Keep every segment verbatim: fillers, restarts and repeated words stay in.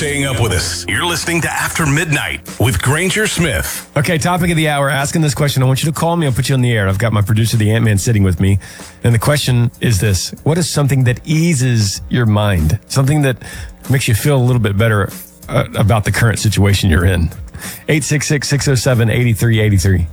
staying up with us. You're listening to After Midnight with Granger Smith. Okay, topic of the hour, asking this question. I want you to call me. I'll put you on the air. I've got my producer, the Ant-Man, sitting with me. And the question is this. What is something that eases your mind? Something that makes you feel a little bit better uh, about the current situation you're in? eight six six, six oh seven, eight three eight three.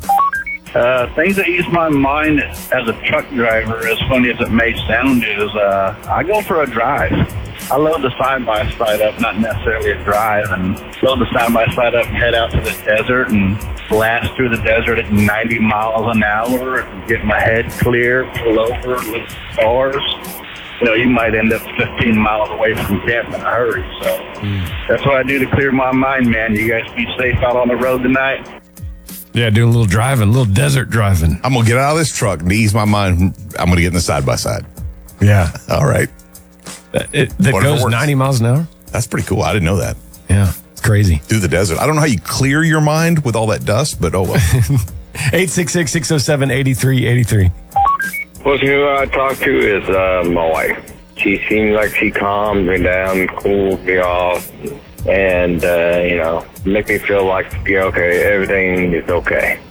Uh, things that ease my mind as a truck driver, as funny as it may sound, is uh, I go for a drive. I load the side-by-side up, not necessarily a drive, and load the side-by-side up and head out to the desert and blast through the desert at ninety miles an hour and get my head clear, pull over, look at stars. You know, you might end up fifteen miles away from camp in a hurry. So mm. that's what I do to clear my mind, man. You guys be safe out on the road tonight. Yeah, doing a little driving, a little desert driving. I'm going to get out of this truck and ease my mind. I'm going to get in the side-by-side. Yeah. All right. That, it, that goes ninety miles an hour? That's pretty cool. I didn't know that. Yeah, it's crazy. Through the desert. I don't know how you clear your mind with all that dust, but oh well. eight six six, six oh seven, eight three eight three. Person who I talk to is uh, my wife. She seems like she calms me down, cools me off, and, uh, you know, make me feel like, yeah, okay, everything is okay.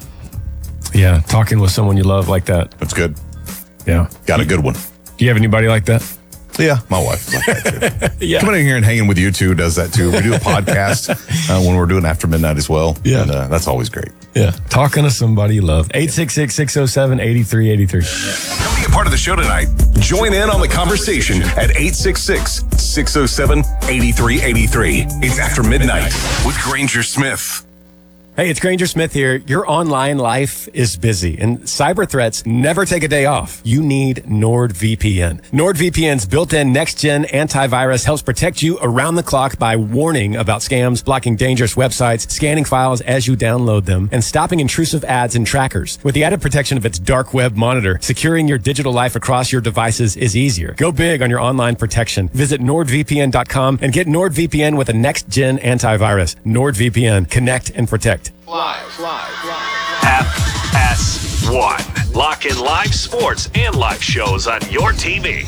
Yeah, talking with someone you love like that. That's good. Yeah. Got a good one. Do you have anybody like that? Yeah, my wife is like that too. Yeah. Coming in here and hanging with you two does that too. We do a podcast uh, when we're doing After Midnight as well. Yeah. And uh, that's always great. Yeah. Talking to somebody you love. eight six six, six oh seven, eight three eight three. Come be a part of the show tonight. Join in on the conversation at eight six six, six oh seven, eight three eight three. It's After Midnight with Granger Smith. Hey, it's Granger Smith here. Your online life is busy and cyber threats never take a day off. You need NordVPN. NordVPN's built-in next-gen antivirus helps protect you around the clock by warning about scams, blocking dangerous websites, scanning files as you download them, and stopping intrusive ads and trackers. With the added protection of its dark web monitor, securing your digital life across your devices is easier. Go big on your online protection. Visit nord V P N dot com and get NordVPN with a next-gen antivirus. NordVPN. Connect and protect. Live, live, live. F S one. Lock in live sports and live shows on your T V.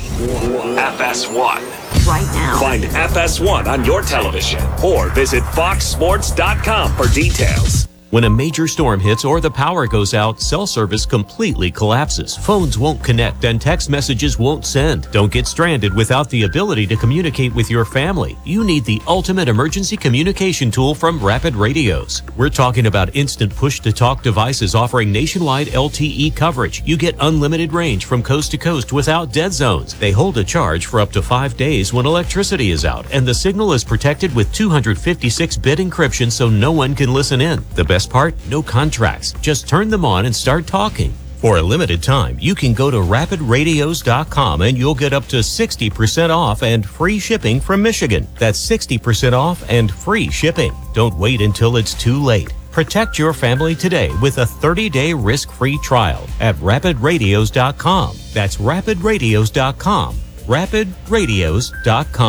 F S one. Right now. Find F S one on your television or visit fox sports dot com for details. When a major storm hits or the power goes out, cell service completely collapses. Phones won't connect and text messages won't send. Don't get stranded without the ability to communicate with your family. You need the ultimate emergency communication tool from Rapid Radios. We're talking about instant push-to-talk devices offering nationwide L T E coverage. You get unlimited range from coast to coast without dead zones. They hold a charge for up to five days when electricity is out, and the signal is protected with two fifty-six bit encryption so no one can listen in. The best part? No contracts. Just turn them on and start talking. For a limited time, you can go to rapid radios dot com and you'll get up to sixty percent off and free shipping from Michigan. That's sixty percent off and free shipping. Don't wait until it's too late. Protect your family today with a thirty-day risk-free trial at rapid radios dot com. That's rapid radios dot com. rapid radios dot com.